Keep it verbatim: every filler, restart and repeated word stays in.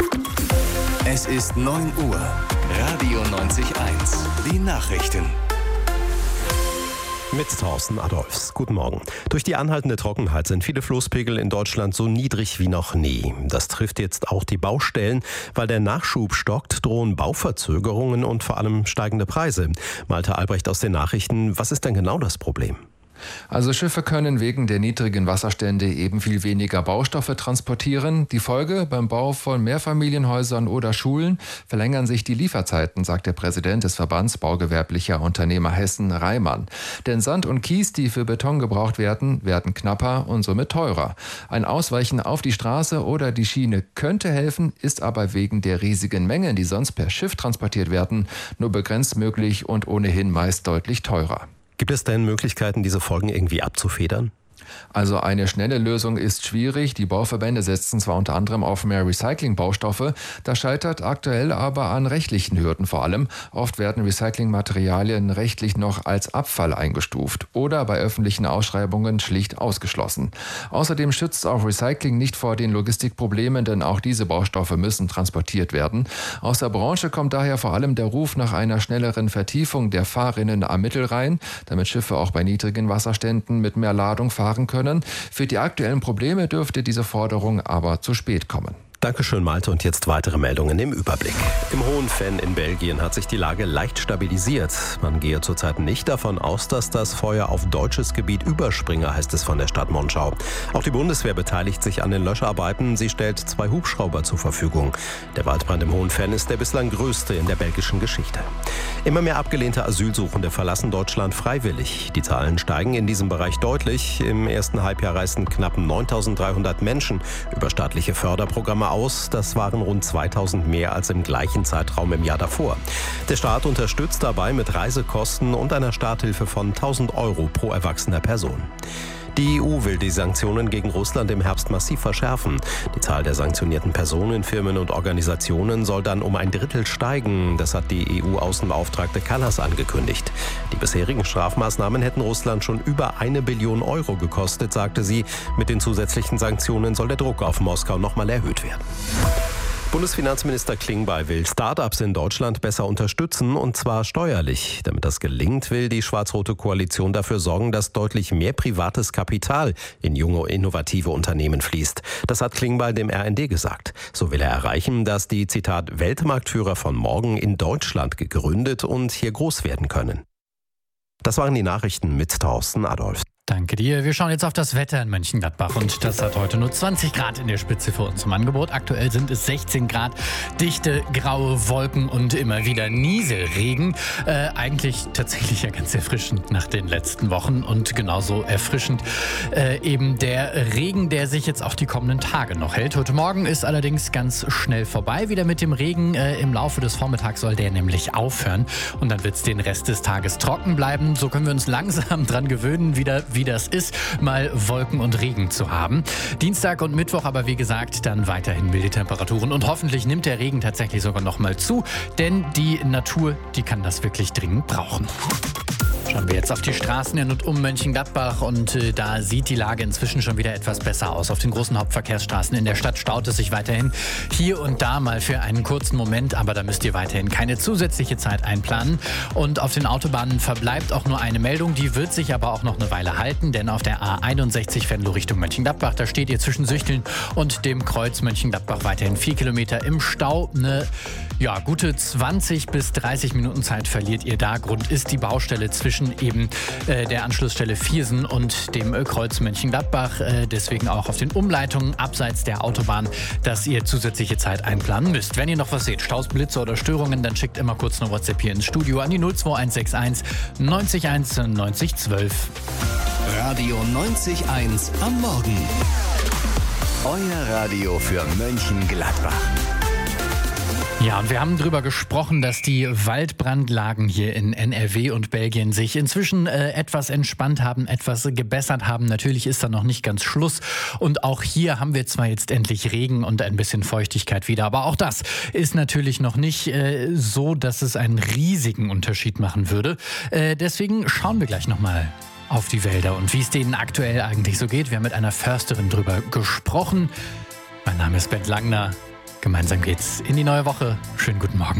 Es ist neun Uhr. Radio neunzig Komma eins. Die Nachrichten. Mit Thorsten Adolfs. Guten Morgen. Durch die anhaltende Trockenheit sind viele Flusspegel in Deutschland so niedrig wie noch nie. Das trifft jetzt auch die Baustellen. Weil der Nachschub stockt, drohen Bauverzögerungen und vor allem steigende Preise. Malte Albrecht aus den Nachrichten. Was ist denn genau das Problem? Also Schiffe können wegen der niedrigen Wasserstände eben viel weniger Baustoffe transportieren. Die Folge: beim Bau von Mehrfamilienhäusern oder Schulen verlängern sich die Lieferzeiten, sagt der Präsident des Verbands baugewerblicher Unternehmer Hessen, Reimann. Denn Sand und Kies, die für Beton gebraucht werden, werden knapper und somit teurer. Ein Ausweichen auf die Straße oder die Schiene könnte helfen, ist aber wegen der riesigen Mengen, die sonst per Schiff transportiert werden, nur begrenzt möglich und ohnehin meist deutlich teurer. Gibt es denn Möglichkeiten, diese Folgen irgendwie abzufedern? Also eine schnelle Lösung ist schwierig. Die Bauverbände setzen zwar unter anderem auf mehr Recyclingbaustoffe, das scheitert aktuell aber an rechtlichen Hürden vor allem. Oft werden Recyclingmaterialien rechtlich noch als Abfall eingestuft oder bei öffentlichen Ausschreibungen schlicht ausgeschlossen. Außerdem schützt auch Recycling nicht vor den Logistikproblemen, denn auch diese Baustoffe müssen transportiert werden. Aus der Branche kommt daher vor allem der Ruf nach einer schnelleren Vertiefung der Fahrrinnen am Mittelrhein, damit Schiffe auch bei niedrigen Wasserständen mit mehr Ladung fahren können. Für die aktuellen Probleme dürfte diese Forderung aber zu spät kommen. Dankeschön, Malte. Und jetzt weitere Meldungen im Überblick. Im Hohenfenn in Belgien hat sich die Lage leicht stabilisiert. Man gehe zurzeit nicht davon aus, dass das Feuer auf deutsches Gebiet überspringe, heißt es von der Stadt Monschau. Auch die Bundeswehr beteiligt sich an den Löscharbeiten. Sie stellt zwei Hubschrauber zur Verfügung. Der Waldbrand im Hohenfenn ist der bislang größte in der belgischen Geschichte. Immer mehr abgelehnte Asylsuchende verlassen Deutschland freiwillig. Die Zahlen steigen in diesem Bereich deutlich. Im ersten Halbjahr reisten knapp neuntausenddreihundert Menschen über staatliche Förderprogramme aus. Das waren rund zweitausend mehr als im gleichen Zeitraum im Jahr davor. Der Staat unterstützt dabei mit Reisekosten und einer Starthilfe von tausend Euro pro erwachsener Person. Die E U will die Sanktionen gegen Russland im Herbst massiv verschärfen. Die Zahl der sanktionierten Personen, Firmen und Organisationen soll dann um ein Drittel steigen. Das hat die E U-Außenbeauftragte Kallas angekündigt. Die bisherigen Strafmaßnahmen hätten Russland schon über eine Billion Euro gekostet, sagte sie. Mit den zusätzlichen Sanktionen soll der Druck auf Moskau nochmal erhöht werden. Bundesfinanzminister Klingbeil will Start-ups in Deutschland besser unterstützen, und zwar steuerlich. Damit das gelingt, will die schwarz-rote Koalition dafür sorgen, dass deutlich mehr privates Kapital in junge, innovative Unternehmen fließt. Das hat Klingbeil dem R N D gesagt. So will er erreichen, dass die, Zitat, Weltmarktführer von morgen in Deutschland gegründet und hier groß werden können. Das waren die Nachrichten mit Thorsten Adolfs. Danke dir. Wir schauen jetzt auf das Wetter in Mönchengladbach, und das hat heute nur zwanzig Grad in der Spitze für uns im Angebot. Aktuell sind es sechzehn Grad, dichte graue Wolken und immer wieder Nieselregen. Äh, eigentlich tatsächlich ja ganz erfrischend nach den letzten Wochen, und genauso erfrischend äh, eben der Regen, der sich jetzt auch die kommenden Tage noch hält. Heute Morgen ist allerdings ganz schnell vorbei wieder mit dem Regen. Äh, im Laufe des Vormittags soll der nämlich aufhören, und dann wird es den Rest des Tages trocken bleiben. So können wir uns langsam dran gewöhnen, wieder wie das ist, mal Wolken und Regen zu haben. Dienstag und Mittwoch aber, wie gesagt, dann weiterhin milde Temperaturen, und hoffentlich nimmt der Regen tatsächlich sogar noch mal zu, denn die Natur, die kann das wirklich dringend brauchen. Schauen wir jetzt auf die Straßen in und um Mönchengladbach, und äh, da sieht die Lage inzwischen schon wieder etwas besser aus. Auf den großen Hauptverkehrsstraßen in der Stadt staut es sich weiterhin hier und da mal für einen kurzen Moment, aber da müsst ihr weiterhin keine zusätzliche Zeit einplanen. Und auf den Autobahnen verbleibt auch nur eine Meldung, die wird sich aber auch noch eine Weile halten, denn auf der A einundsechzig Venlo Richtung Mönchengladbach, da steht ihr zwischen Süchteln und dem Kreuz Mönchengladbach weiterhin vier Kilometer im Stau. Eine ja, gute zwanzig bis dreißig Minuten Zeit verliert ihr da. Grund ist die Baustelle zwischen eben äh, der Anschlussstelle Viersen und dem äh, Kreuz Mönchengladbach. Äh, deswegen auch auf den Umleitungen abseits der Autobahn, dass ihr zusätzliche Zeit einplanen müsst. Wenn ihr noch was seht, Staus, Blitze oder Störungen, dann schickt immer kurz eine WhatsApp hier ins Studio an die null zwei eins sechs eins neunzig eins neunzig zwölf. Radio neunzig Komma eins am Morgen. Euer Radio für Mönchengladbach. Ja, und wir haben darüber gesprochen, dass die Waldbrandlagen hier in N R W und Belgien sich inzwischen äh, etwas entspannt haben, etwas gebessert haben. Natürlich ist da noch nicht ganz Schluss. Und auch hier haben wir zwar jetzt endlich Regen und ein bisschen Feuchtigkeit wieder, aber auch das ist natürlich noch nicht äh, so, dass es einen riesigen Unterschied machen würde. Äh, deswegen schauen wir gleich nochmal auf die Wälder und wie es denen aktuell eigentlich so geht. Wir haben mit einer Försterin drüber gesprochen. Mein Name ist Bent Langner. Gemeinsam geht's in die neue Woche. Schönen guten Morgen.